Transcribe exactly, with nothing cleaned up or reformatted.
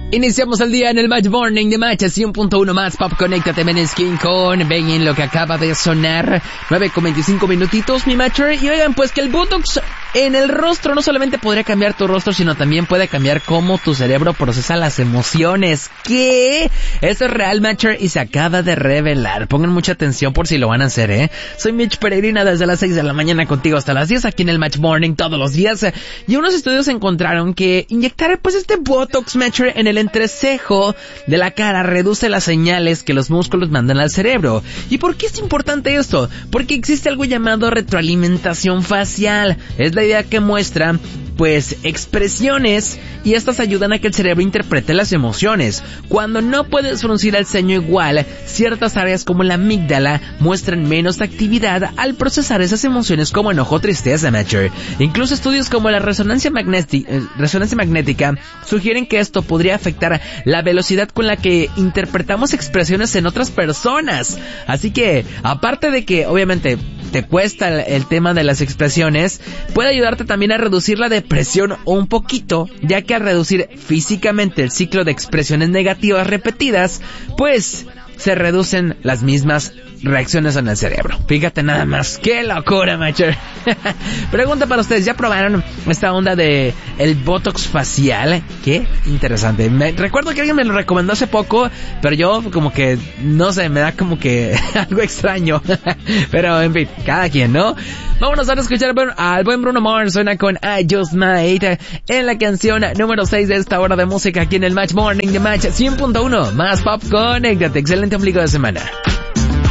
Iniciamos el día en el Match Morning de Match cien punto uno más Pop. Conéctate, Maneskin con ven en lo que acaba de sonar. Nueve con veinticinco minutitos, mi Matcher. Y oigan, pues que el Botox en el rostro no solamente podría cambiar tu rostro, sino también puede cambiar cómo tu cerebro procesa las emociones. ¿Qué? Esto es real, Matcher, y se acaba de revelar. Pongan mucha atención por si lo van a hacer, ¿eh? Soy Mitch Peregrina desde las seis de la mañana contigo hasta las diez aquí en el Match Morning todos los días. Y unos estudios encontraron que inyectar pues este Botox, Matcher, en el entrecejo de la cara reduce las señales que los músculos mandan al cerebro. ¿Y por qué es importante esto? Porque existe algo llamado retroalimentación facial. Es la idea que muestra pues expresiones y estas ayudan a que el cerebro interprete las emociones. Cuando no puedes fruncir el ceño igual, ciertas áreas como la amígdala muestran menos actividad al procesar esas emociones como enojo o tristeza, Matcher. Incluso estudios como la resonancia magnética, eh, resonancia magnética sugieren que esto podría afectar la velocidad con la que interpretamos expresiones en otras personas. Así que, aparte de que obviamente te cuesta el, el tema de las expresiones, puede ayudarte también a reducir la depresión un poquito, ya que al reducir físicamente el ciclo de expresiones negativas repetidas, pues se reducen las mismas reacciones en el cerebro. Fíjate nada más, qué locura, Matcher. Pregunta para ustedes, ¿ya probaron esta onda de el Botox facial? Qué interesante. Me, recuerdo que alguien me lo recomendó hace poco, pero yo como que, no sé, me da como que algo extraño. Pero en fin, cada quien, ¿no? Vámonos ahora a escuchar al buen Bruno Mars. Suena con I Just Might en la canción número seis de esta hora de música aquí en el Match Morning de Match cien punto uno más Pop. Conéctate, excelente ombligo de semana.